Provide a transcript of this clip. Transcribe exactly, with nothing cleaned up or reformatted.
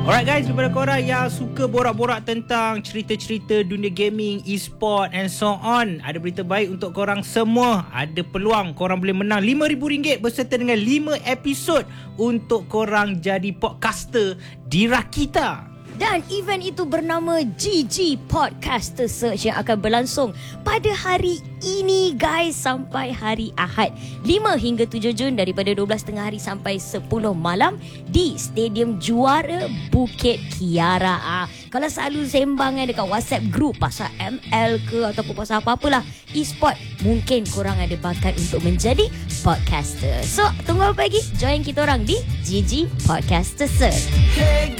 Alright guys, kepada korang yang suka borak-borak tentang cerita-cerita dunia gaming, e-sport and so on, ada berita baik untuk korang semua. Ada peluang korang boleh menang lima ribu ringgit berserta dengan lima episod untuk korang jadi podcaster di Rakita. Dan event itu bernama G G Podcaster Search yang akan berlangsung pada hari ini guys sampai hari Ahad lima hingga tujuh Jun daripada dua belas tengah hari sampai sepuluh malam di Stadium Juara Bukit Kiara. Ah, kalau selalu sembang dekat WhatsApp group pasal M L ke ataupun pasal apa-apalah e-sport, mungkin korang ada bakat untuk menjadi podcaster. So, tunggu apa lagi? Join kita orang di G G Podcaster Search. Hey.